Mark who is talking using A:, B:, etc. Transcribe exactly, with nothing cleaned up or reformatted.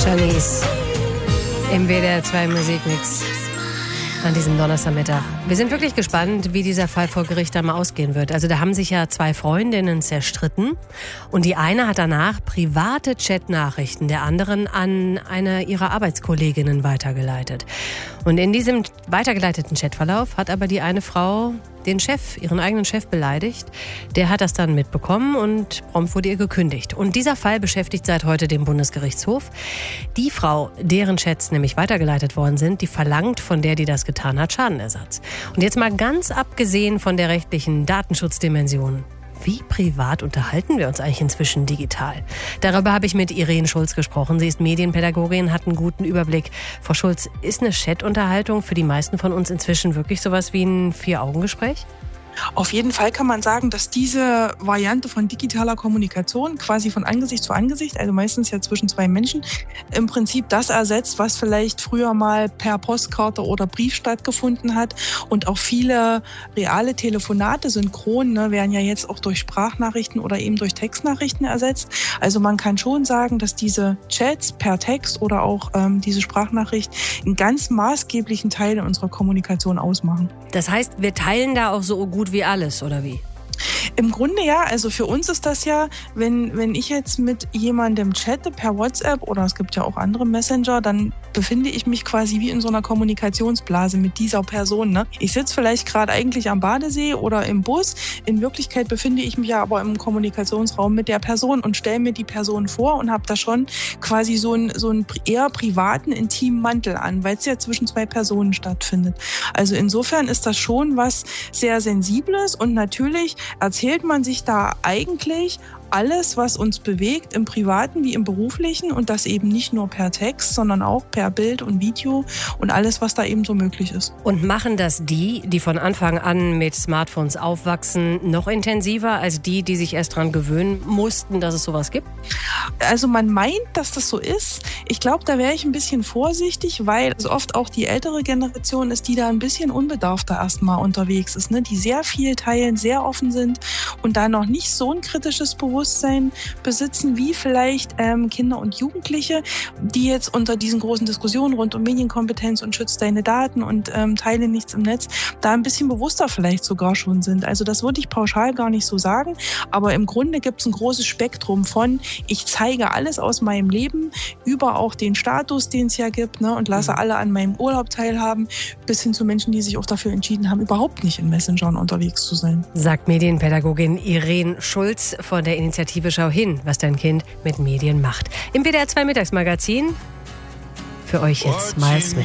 A: Shanice im W D R zwei Musikmix an diesem Donnerstagmittag. Wir sind wirklich gespannt, wie dieser Fall vor Gericht einmal ausgehen wird. Also da haben sich ja zwei Freundinnen zerstritten und die eine hat danach private Chatnachrichten der anderen an eine ihrer Arbeitskolleginnen weitergeleitet. Und in diesem weitergeleiteten Chatverlauf hat aber die eine Frau den Chef, ihren eigenen Chef beleidigt. Der hat das dann mitbekommen und prompt wurde ihr gekündigt. Und dieser Fall beschäftigt seit heute den Bundesgerichtshof. Die Frau, deren Chats nämlich weitergeleitet worden sind, die verlangt von der, die das getan hat, Schadenersatz. Und jetzt mal ganz abgesehen von der rechtlichen Datenschutzdimension. Wie privat unterhalten wir uns eigentlich inzwischen digital? Darüber habe ich mit Irene Schulz gesprochen. Sie ist Medienpädagogin, hat einen guten Überblick. Frau Schulz, ist eine Chat-Unterhaltung für die meisten von uns inzwischen wirklich sowas wie ein Vier-Augen-Gespräch?
B: Auf jeden Fall kann man sagen, dass diese Variante von digitaler Kommunikation quasi von Angesicht zu Angesicht, also meistens ja zwischen zwei Menschen, im Prinzip das ersetzt, was vielleicht früher mal per Postkarte oder Brief stattgefunden hat. Und auch viele reale Telefonate synchron ne, werden ja jetzt auch durch Sprachnachrichten oder eben durch Textnachrichten ersetzt. Also man kann schon sagen, dass diese Chats per Text oder auch ähm, diese Sprachnachricht einen ganz maßgeblichen Teil unserer Kommunikation ausmachen.
A: Das heißt, wir teilen da auch so gut wie alles, oder wie?
B: Im Grunde ja, also für uns ist das ja, wenn, wenn ich jetzt mit jemandem chatte per WhatsApp oder es gibt ja auch andere Messenger, dann befinde ich mich quasi wie in so einer Kommunikationsblase mit dieser Person. Ne? Ich sitze vielleicht gerade eigentlich am Badesee oder im Bus. In Wirklichkeit befinde ich mich ja aber im Kommunikationsraum mit der Person und stelle mir die Person vor und habe da schon quasi so einen, so einen eher privaten, intimen Mantel an, weil es ja zwischen zwei Personen stattfindet. Also insofern ist das schon was sehr Sensibles und natürlich erzählt man sich da eigentlich alles, was uns bewegt, im Privaten wie im Beruflichen und das eben nicht nur per Text, sondern auch per Bild und Video und alles, was da eben so möglich ist.
A: Und machen das die, die von Anfang an mit Smartphones aufwachsen, noch intensiver als die, die sich erst daran gewöhnen mussten, dass es sowas gibt?
B: Also man meint, dass das so ist. Ich glaube, da wäre ich ein bisschen vorsichtig, weil es oft auch die ältere Generation ist, die da ein bisschen unbedarfter erstmal unterwegs ist, ne? Die sehr viel teilen, sehr offen sind und da noch nicht so ein kritisches Bewusstsein besitzen wie vielleicht ähm, Kinder und Jugendliche, die jetzt unter diesen großen Diskussionen rund um Medienkompetenz und schützt deine Daten und ähm, teile nichts im Netz, da ein bisschen bewusster vielleicht sogar schon sind. Also das würde ich pauschal gar nicht so sagen, aber im Grunde gibt es ein großes Spektrum von ich zeige alles aus meinem Leben, über auch den Status, den es ja gibt, ne, und lasse alle an meinem Urlaub teilhaben, bis hin zu Menschen, die sich auch dafür entschieden haben, überhaupt nicht in Messengern unterwegs zu sein.
A: Sagt Medienpädagogin Irene Schulz von der Initiative Schau hin, was dein Kind mit Medien macht. Im W D R zwei Mittagsmagazin für euch jetzt Miles Smith.